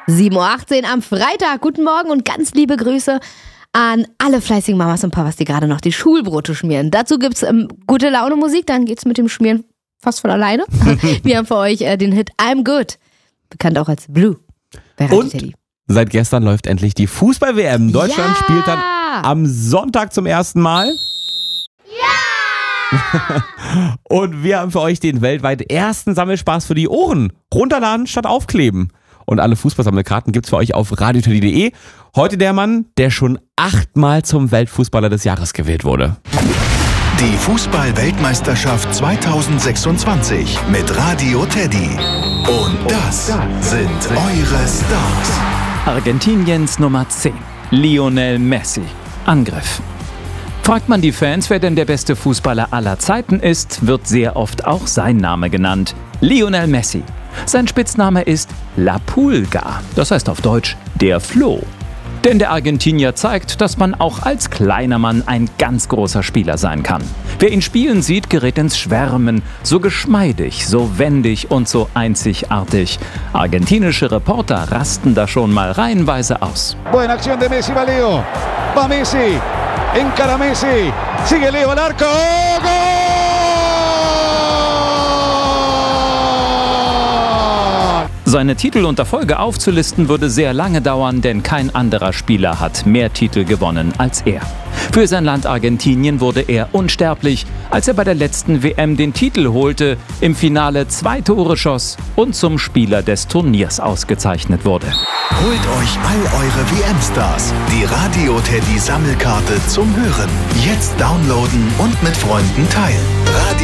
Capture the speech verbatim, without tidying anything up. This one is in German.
sieben Uhr achtzehn am Freitag. Guten Morgen und ganz liebe Grüße an alle fleißigen Mamas und Papas, die gerade noch die Schulbrote schmieren. Dazu gibt's ähm, gute Laune Musik, dann geht's mit dem Schmieren fast von alleine. Wir haben für euch äh, den Hit I'm Good, bekannt auch als Blue. Und seit gestern läuft endlich die Fußball-W M. Deutschland ja! spielt dann am Sonntag zum ersten Mal. Ja! Und wir haben für euch den weltweit ersten Sammelspaß für die Ohren. Runterladen statt aufkleben. Und alle Fußballsammelkarten gibt's für euch auf radioteddy punkt de. Heute der Mann, der schon achtmal zum Weltfußballer des Jahres gewählt wurde. Die Fußball-Weltmeisterschaft zweitausendsechsundzwanzig mit Radio Teddy. Und das sind eure Stars. Argentiniens Nummer zehn, Lionel Messi. Angriff. Fragt man die Fans, wer denn der beste Fußballer aller Zeiten ist, wird sehr oft auch sein Name genannt. Lionel Messi. Sein Spitzname ist La Pulga, das heißt auf Deutsch der Floh. Denn der Argentinier zeigt, dass man auch als kleiner Mann ein ganz großer Spieler sein kann. Wer ihn spielen sieht, gerät ins Schwärmen. So geschmeidig, so wendig und so einzigartig. Argentinische Reporter rasten da schon mal reihenweise aus. Buena acción de Messi, va Leo. Va Messi. Encara Messi. Sigue Leo al arco. ¡Gol! Seine Titel und Erfolge aufzulisten würde sehr lange dauern, denn kein anderer Spieler hat mehr Titel gewonnen als er. Für sein Land Argentinien wurde er unsterblich, als er bei der letzten W M den Titel holte, im Finale zwei Tore schoss und zum Spieler des Turniers ausgezeichnet wurde. Holt euch all eure W M-Stars. Die Radio Teddy Sammelkarte zum Hören. Jetzt downloaden und mit Freunden teilen. Radio